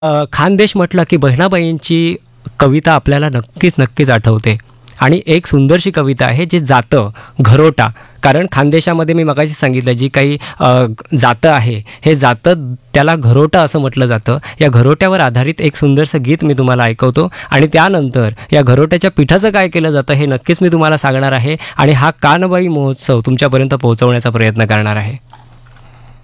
खानदेश म्हटलं की बहिणाबाईंची कविता आपल्याला नक्कीच नक्कीच आठवते. आणि एक सुंदरशी कविता आहे जे जातं घरोटा. कारण खानदेशामध्ये मी मगाशी सांगितलं जी काही जातं आहे, हे जातं त्याला घरोटा असं म्हटलं जातं. या घरोट्यावर आधारित एक सुंदरसं गीत मी तुम्हाला ऐकवतो आणि त्यानंतर या घरोट्याच्या पिठाचं काय केलं जातं हे नक्कीच मी तुम्हाला सांगणार आहे आणि हा कानबाई महोत्सव तुमच्यापर्यंत पोहोचवण्याचा प्रयत्न करणार आहे.